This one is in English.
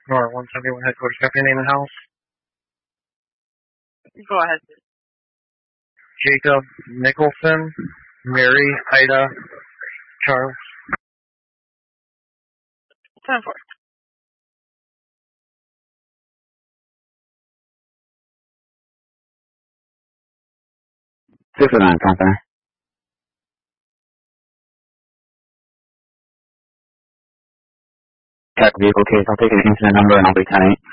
Nora 171 headquarters. Got your name and house? Go ahead. Jacob Nicholson, Mary, Ida, Charles. 10-4. Six or nine, contact. Check vehicle case. I'll take an incident number and I'll be 10-8.